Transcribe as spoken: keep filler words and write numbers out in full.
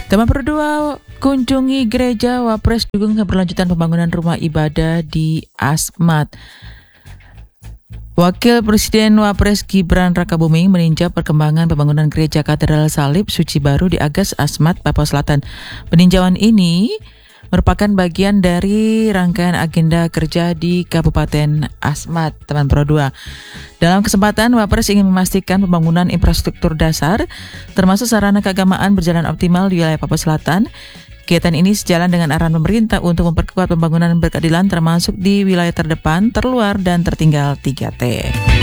Teman berdua kunjungi gereja, Wapres dukung keberlanjutan pembangunan rumah ibadah di Asmat. Wakil Presiden Wapres Gibran Rakabuming meninjau perkembangan pembangunan gereja Katedral Salib Suci Baru di Agas, Asmat, Papua Selatan. Peninjauan ini merupakan bagian dari rangkaian agenda kerja di Kabupaten Asmat, teman Pro dua. Dalam kesempatan, Wapres ingin memastikan pembangunan infrastruktur dasar, termasuk sarana keagamaan berjalan optimal di wilayah Papua Selatan. Kegiatan ini sejalan dengan arahan pemerintah untuk memperkuat pembangunan berkeadilan termasuk di wilayah terdepan, terluar, dan tertinggal tiga T.